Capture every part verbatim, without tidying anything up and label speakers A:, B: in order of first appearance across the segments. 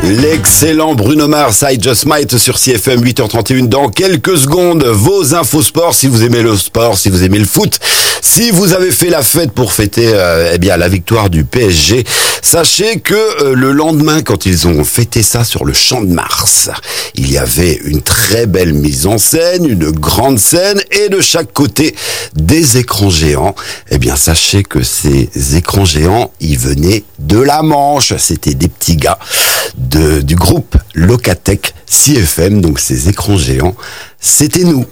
A: L'excellent Bruno Mars, I Just Might sur C F M, huit heures trente et une. Dans quelques secondes, vos infos sport, si vous aimez le sport, si vous aimez le foot, si vous avez fait la fête pour fêter euh, eh bien la victoire du P S G, sachez que euh, le lendemain, quand ils ont fêté ça sur le Champ de Mars, il y avait une très belle mise en scène, une grande scène, et de chaque côté, des écrans géants. Eh bien, sachez que ces écrans géants, ils venaient de la Manche. C'était des petits gars de, du groupe Locatech C F M, donc ces écrans géants, c'était nous.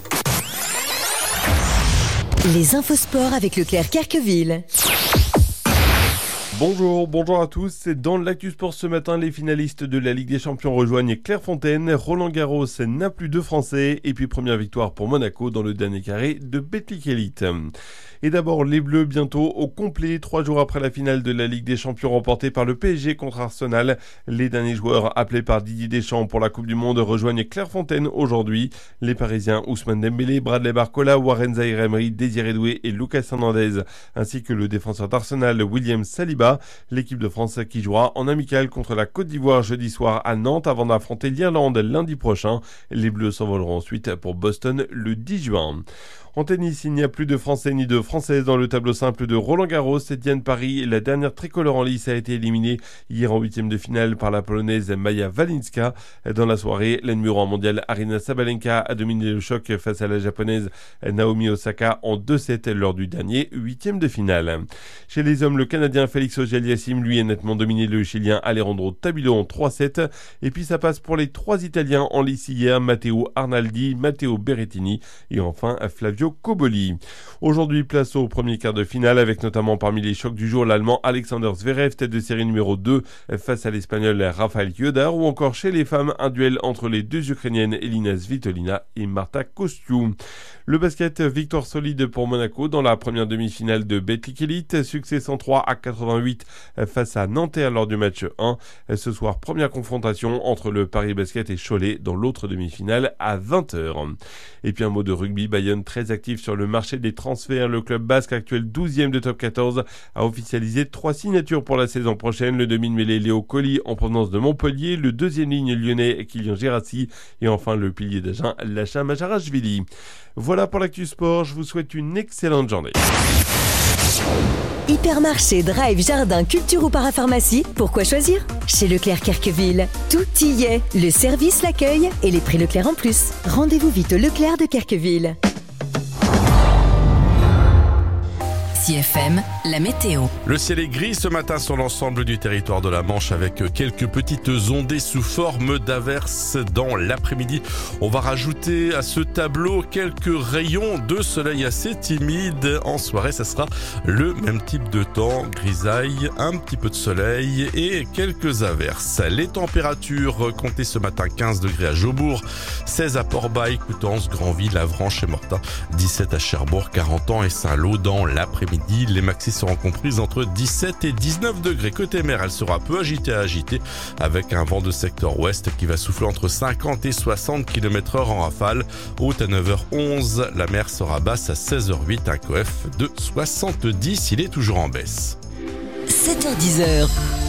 B: Les infos sport avec Leclerc Carqueville.
C: Bonjour, bonjour à tous. C'est dans l'Actu Sport ce matin, les finalistes de la Ligue des Champions rejoignent Clairefontaine. Roland Garros n'a plus de Français. Et puis première victoire pour Monaco dans le dernier carré de Betclic Elite. Et d'abord, les Bleus bientôt au complet. Trois jours après la finale de la Ligue des Champions remportée par le P S G contre Arsenal. Les derniers joueurs appelés par Didier Deschamps pour la Coupe du Monde rejoignent Clairefontaine aujourd'hui. Les Parisiens Ousmane Dembélé, Bradley Barcola, Warren Zaïre-Emery, Désiré Doué et Lucas Hernandez, ainsi que le défenseur d'Arsenal William Saliba. L'équipe de France qui jouera en amical contre la Côte d'Ivoire jeudi soir à Nantes avant d'affronter l'Irlande lundi prochain. Les Bleus s'envoleront ensuite pour Boston le dix juin. En tennis, il n'y a plus de Français ni de Françaises dans le tableau simple de Roland Garros. Diane Paris, la dernière tricolore en lice, a été éliminée hier en huitième de finale par la Polonaise Maja Walinska. Dans la soirée, la numéro un mondiale Aryna Sabalenka a dominé le choc face à la Japonaise Naomi Osaka en deux sept lors du dernier huitième de finale. Chez les hommes, le Canadien Félix Auger-Aliassime, lui, a nettement dominé le Chilien Alejandro Tabilo en trois sept. Et puis ça passe pour les trois Italiens en lice hier, Matteo Arnaldi, Matteo Berrettini et enfin Flavio Cobolli. Aujourd'hui, place au premier quart de finale avec notamment parmi les chocs du jour l'Allemand Alexander Zverev, tête de série numéro deux face à l'Espagnol Rafael Chiodar, ou encore chez les femmes un duel entre les deux Ukrainiennes Elina Svitolina et Marta Kostyou. Le basket, victoire solide pour Monaco dans la première demi-finale de Betclic Elite, succès cent trois à quatre-vingt-huit face à Nanterre lors du match un. Ce soir, première confrontation entre le Paris Basket et Cholet dans l'autre demi-finale à vingt heures. Et puis un mot de rugby, Bayonne très actif sur le marché des transferts. Le club basque, actuel douzième de top quatorze, a officialisé trois signatures pour la saison prochaine. Le demi-de-mêlée Léo Colli en provenance de Montpellier, le deuxième ligne lyonnais Kylian Gérassi et enfin le pilier d'Agen Lacha Majarashvili. Voilà pour l'actu sport, je vous souhaite une excellente journée.
B: Hypermarché, drive, jardin, culture ou parapharmacie, pourquoi choisir? Chez Leclerc Carqueville, tout y est. Le service, l'accueil et les prix Leclerc en plus. Rendez-vous vite au Leclerc de Carqueville.
D: C F M, la météo.
E: Le ciel est gris ce matin sur l'ensemble du territoire de la Manche avec quelques petites ondées sous forme d'averses dans l'après-midi. On va rajouter à ce tableau quelques rayons de soleil assez timides. En soirée, ça sera le même type de temps, grisaille, un petit peu de soleil et quelques averses. Les températures comptées ce matin, quinze degrés à Jaubourg, seize à Port-Bail, Coutances, Granville, Avranches et Mortain, dix-sept à Cherbourg, Carentan et Saint-Lô dans l'après-midi. Les maxis seront comprises entre dix-sept et dix-neuf degrés. Côté mer, elle sera peu agitée à agitée avec un vent de secteur ouest qui va souffler entre cinquante et soixante kilomètres heure en rafale. Haute à neuf heures onze, la mer sera basse à seize heures huit, un coef de soixante-dix. Il est toujours en baisse.
B: sept heures dix.